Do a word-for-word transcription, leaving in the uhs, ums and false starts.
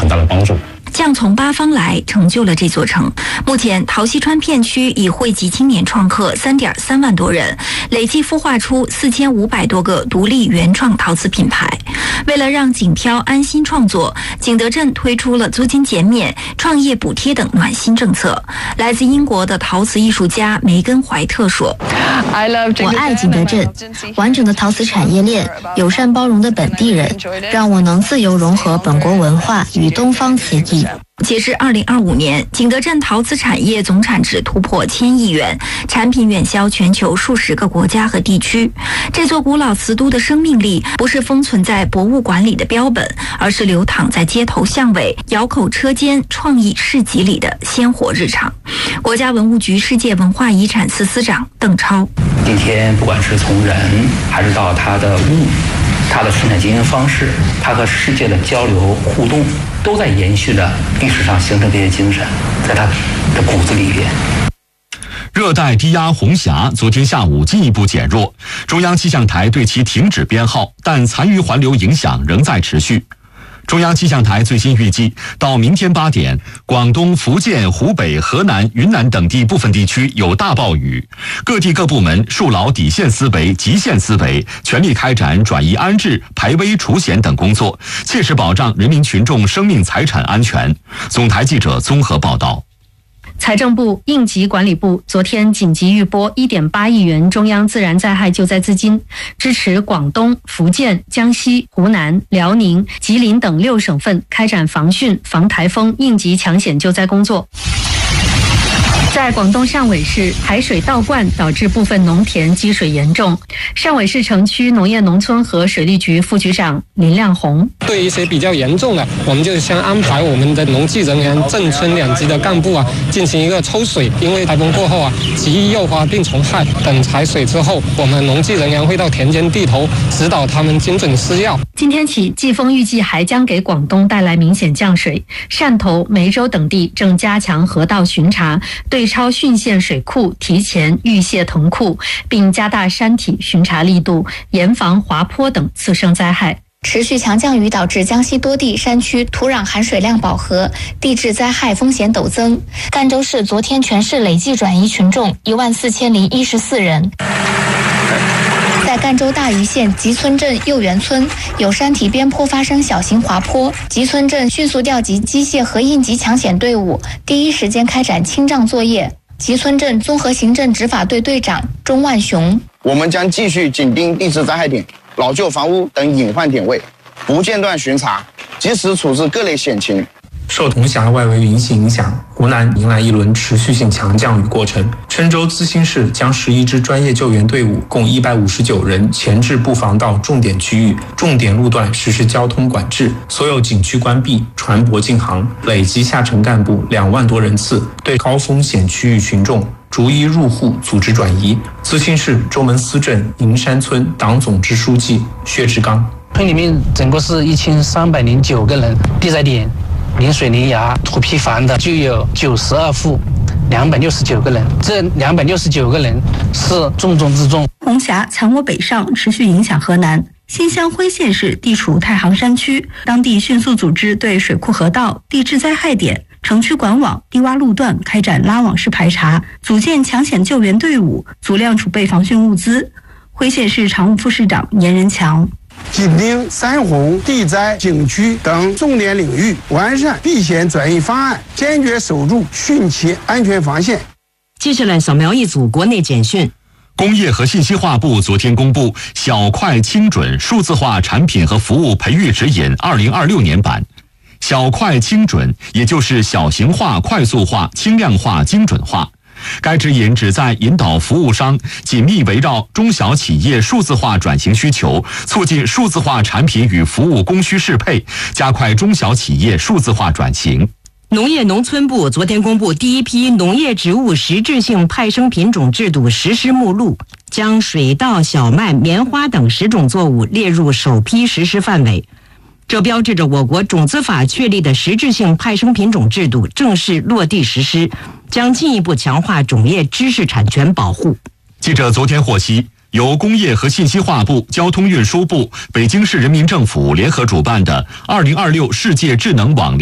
很大的帮助。 将从八方来，成就了这座城。目前，陶溪川片区已汇集青年创客 三点三万多人，累计孵化出四千五百多个独立原创陶瓷品牌。为了让景漂安心创作，景德镇推出了租金减免、创业补贴等暖心政策。来自英国的陶瓷艺术家梅根·怀特说：“ 我爱景德镇，完整的陶瓷产业链，友善包容的本地人，让我能自由融合本国文化与东方瓷艺。” 截至二零二五年，景德镇陶瓷产业总产值突破千亿元，产品远销全球数十个国家和地区。这座古老瓷都的生命力，不是封存在博物馆里的标本，而是流淌在街头巷尾、窑口车间、创意市集里的鲜活日常。国家文物局世界文化遗产司司长邓超： 今天不管是从人，还是到它的物，它的生产经营方式，它和世界的交流互动，都在延续着历史上形成这些精神，在它的骨子里边。 热带低压红霞昨天下午进一步减弱，中央气象台对其停止编号，但残余环流影响仍在持续。中央气象台最新预计，到明天八点，广东、福建、湖北、河南、云南等地部分地区有大暴雨。各地各部门树牢底线思维、极限思维，全力开展转移安置、排危除险等工作，切实保障人民群众生命财产安全。总台记者综合报道。 财政部、应急管理部昨天紧急预拨 一点八亿元中央自然灾害救灾资金，支持广东、福建、江西、湖南、辽宁、吉林等六省份开展防汛、防台风应急抢险救灾工作。在广东汕尾市，海水倒灌导致部分农田积水严重。汕尾市城区农业农村和水利局副局长林亮红： 对一些比较严重的，我们就先安排我们的农技人员、镇村两级的干部啊，进行一个抽水。因为台风过后啊，极易诱发病虫害。等采水之后，我们农技人员会到田间地头指导他们精准施药。 今天起，季风预计还将给广东带来明显降水。汕头、梅州等地正加强河道巡查，对超汛县水库提前预泄腾库，并加大山体巡查力度，严防滑坡等次生灾害。 持续强降雨导致江西多地山区土壤含水量饱和，地质灾害风险陡增。赣州市昨天全市累计转移群众一万四千零一十四人。在赣州大余县吉村镇右园村，有山体边坡发生小型滑坡，吉村镇迅速调集机械和应急抢险队伍，第一时间开展清障作业。吉村镇综合行政执法队队长钟万雄： 我们将继续紧盯地质灾害点、老旧房屋等隐患点位，不间断巡查，及时处置各类险情。 受铜峡外围云系影响，湖南迎来一轮持续性强降雨过程。郴州资兴市将十一支专业救援队伍，共一百五十九人前置布防到重点区域、重点路段实施交通管制，所有景区关闭，船舶禁航，累计下沉干部两万多人次，对高风险区域群众逐一入户组织转移。资兴市周门司镇银山村党总支书记薛志刚： 村里面整个是一千三百零九个人，地灾点临水临崖土坯房的就有九十二户，两百六十九个人，这两百六十九个人是重中之重。 红霞强我北上，持续影响河南。新乡辉县市地处太行山区，当地迅速组织对水库河道、地质灾害点、城区管网、低洼路段开展拉网式排查，组建抢险救援队伍，足量储备防汛物资。辉县市常务副市长严仁强： 紧盯山洪、地灾、景区等重点领域，完善避险转移方案，坚决守住汛期安全防线。 接下来扫描一组国内简讯。 工业和信息化部昨天公布《小快精准数字化产品和服务培育指引》二零二六年版。小快精准，也就是小型化、快速化、轻量化、精准化。该指引旨在引导服务商紧密围绕中小企业数字化转型需求，促进数字化产品与服务供需适配，加快中小企业数字化转型。 农业农村部昨天公布第一批农业植物实质性派生品种制度实施目录，将水稻、小麦、棉花等十种作物列入首批实施范围。这标志着我国种子法确立的实质性派生品种制度正式落地实施，将进一步强化种业知识产权保护。 记者昨天获悉，由工业和信息化部、交通运输部、北京市人民政府联合主办的二零二六世界智能网